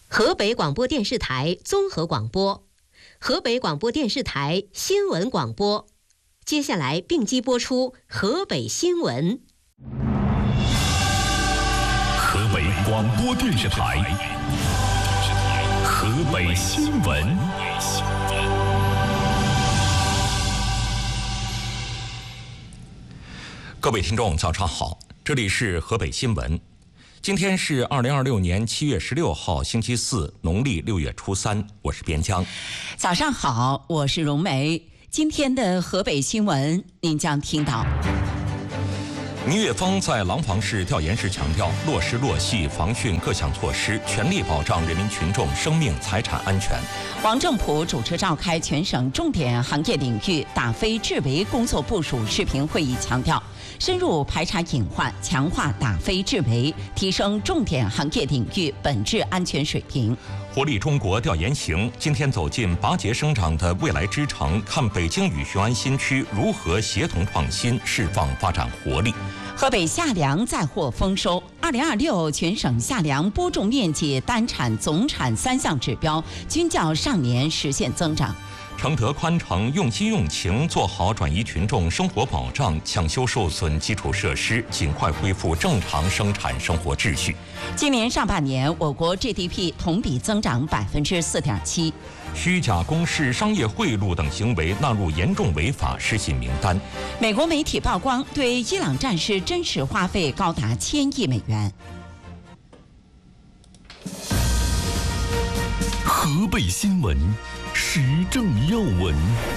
河北广播电视台综合广播，河北广播电视台新闻广播。接下来并机播出河北新闻。 河北广播电视台河北新闻。各位听众，早上好，这里是河北新闻。今天是2026年7月16号，星期四，农历6月初3，我是边疆。 早上好，我是荣梅。今天的河北新闻，您将听到。 倪岳峰在廊坊市调研时强调，落实落细防汛各项措施，全力保障人民群众生命财产安全。 王正普主持召开全省重点行业领域打非治围工作部署视频会议，强调深入排查隐患，强化打非治围，提升重点行业领域本质安全水平。 活力中国调研行今天走进拔节生长的未来之城，看北京与雄安新区如何协同创新，释放发展活力。 河北夏粮再获丰收，2026全省夏粮播种面积、单产、总产3项指标均较上年实现增长。 承德宽城用心用情做好转移群众生活保障，抢修受损基础设施，尽快恢复正常生产生活秩序。 今年上半年，我国 GDP 同比增长4.7%。 虚假公示、商业贿赂等行为纳入严重违法失信名单。 美国媒体曝光对伊朗战事真实花费高达1000亿美元。 河北新闻时政要闻。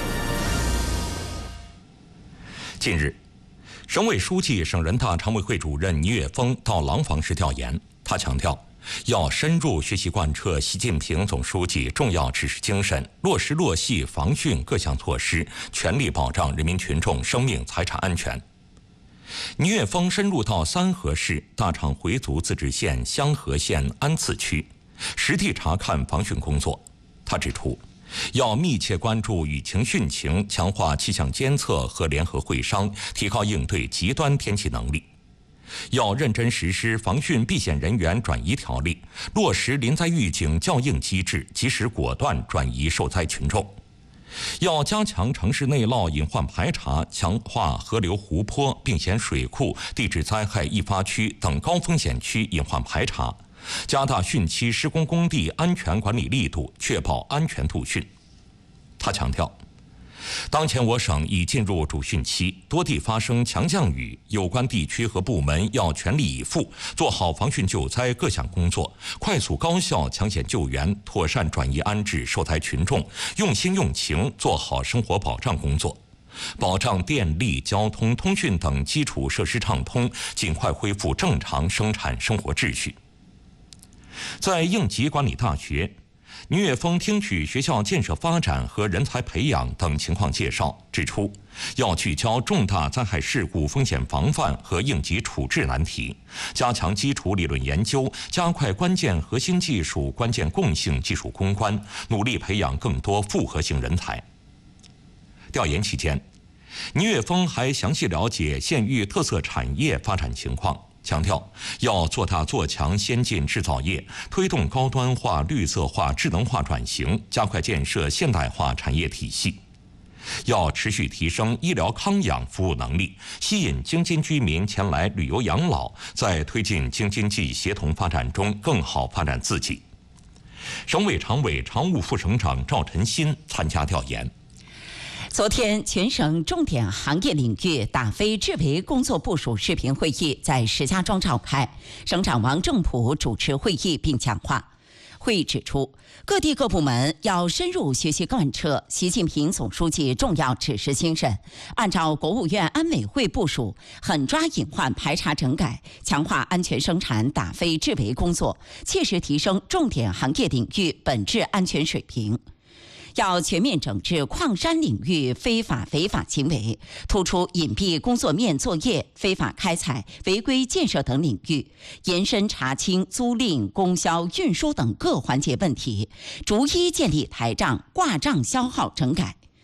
近日，省委书记、省人大常委会主任倪岳峰到廊坊市调研，他强调，要深入学习贯彻习近平总书记重要指示精神，落实落细防汛各项措施，全力保障人民群众生命财产安全。倪岳峰深入到三河市、大厂回族自治县香河县安次区，实地查看防汛工作。他指出，要密切关注雨情汛情，强化气象监测和联合会商，提高应对极端天气能力。要认真实施防汛避险人员转移条例，落实临灾预警校应机制，及时果断转移受灾群众。要加强城市内涝隐患排查，强化河流、湖泊、病险水库、地质灾害易发区等高风险区隐患排查，加大汛期施工工地安全管理力度，确保安全度汛。他强调，当前我省已进入主汛期，多地发生强降雨，有关地区和部门要全力以赴，做好防汛救灾各项工作，快速高效抢险救援，妥善转移安置受灾群众，用心用情做好生活保障工作，保障电力、交通、通讯等基础设施畅通，尽快恢复正常生产生活秩序。在应急管理大学，倪岳峰听取学校建设发展和人才培养等情况介绍，指出要聚焦重大灾害事故风险防范和应急处置难题，加强基础理论研究，加快关键核心技术、关键共性技术攻关，努力培养更多复合型人才。调研期间，倪岳峰还详细了解县域特色产业发展情况，强调要做大做强先进制造业，推动高端化、绿色化、智能化转型，加快建设现代化产业体系。要持续提升医疗康养服务能力，吸引京津居民前来旅游养老，在推进京津冀协同发展中更好发展自己。省委常委、常务副省长赵晨新参加调研。 昨天，全省重点行业领域打非治围工作部署视频会议在石家庄召开，省长王正普主持会议并讲话。会议指出，各地各部门要深入学习贯彻习近平总书记重要指示精神，按照国务院安委会部署，狠抓隐患排查整改，强化安全生产打非治围工作，切实提升重点行业领域本质安全水平。要全面整治矿山领域非法违法行为，突出隐蔽工作面作业、非法开采、违规建设等领域，延伸查清租赁、供销、运输等各环节问题，逐一建立台账、挂账消耗整改。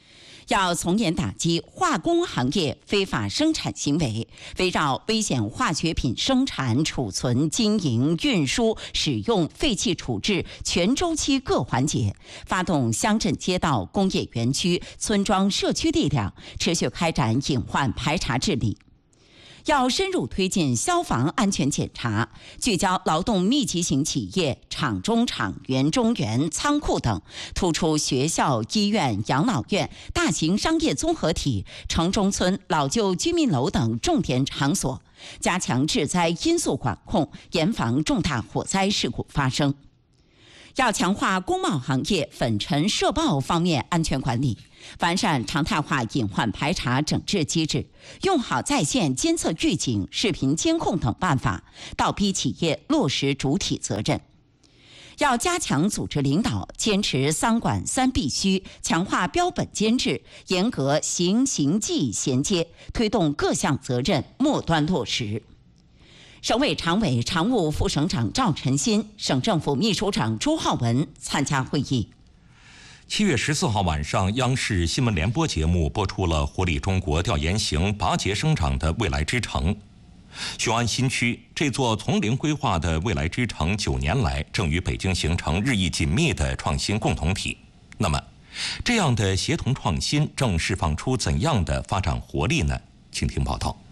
要从严打击化工行业非法生产行为，围绕危险化学品生产、储存、经营、运输、使用、废弃处置全周期各环节，发动乡镇街道、工业园区、村庄、社区力量，持续开展隐患排查治理。要深入推进消防安全检查，聚焦劳动密集型企业、厂中厂、园中园、仓库等，突出学校、医院、养老院、大型商业综合体、城中村、老旧居民楼等重点场所，加强致灾因素管控，严防重大火灾事故发生。要强化工贸行业粉尘涉爆方面安全管理，完善常态化隐患排查整治机制，用好在线监测预警、视频监控等办法，倒逼企业落实主体责任。要加强组织领导，坚持三管三必须，强化标本监制，严格行纪衔接，推动各项责任末端落实。省委常委、常务副省长赵晨新、省政府秘书长朱浩文参加会议。 7月14号晚上，央视新闻联播节目播出了活力中国调研型拔节生长的未来之城。雄安新区这座从零规划的未来之城，9年来正与北京形成日益紧密的创新共同体。那么，这样的协同创新正释放出怎样的发展活力呢？请听报道。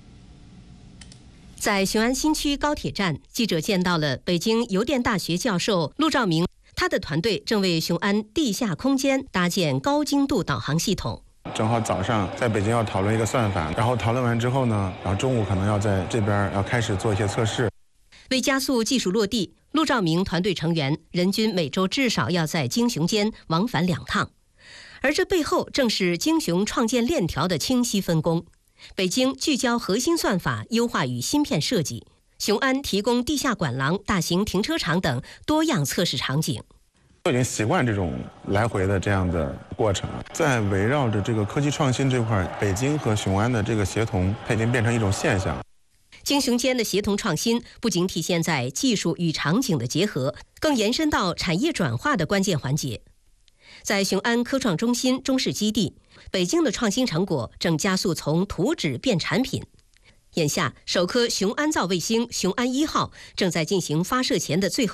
在雄安新区高铁站，记者见到了北京邮电大学教授陆兆明，他的团队正为雄安地下空间搭建高精度导航系统。 正好早上在北京要讨论一个算法，然后讨论完之后呢，然后中午可能要在这边要开始做一些测试。 为加速技术落地，陆兆明团队成员人均每周至少要在京雄间往返2趟，而这背后正是京雄创建链条的清晰分工。北京聚焦核心算法优化与芯片设计，雄安提供地下管廊、大型停车场等多样测试场景。 都已经习惯这种来回的这样的过程，在围绕着这个科技创新这块，北京和雄安的这个协同，它已经变成一种现象。 京雄间的协同创新不仅体现在技术与场景的结合，更延伸到产业转化的关键环节。在雄安科创中心中试基地，北京的创新成果正加速从图纸变产品。眼下，首颗雄安造卫星雄安1号正在进行发射前的最后